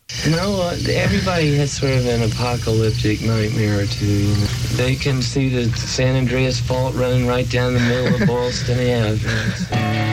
No, everybody has sort of an apocalyptic nightmare or two. You know? They can see the San Andreas Fault running right down the middle of Boylston Ave.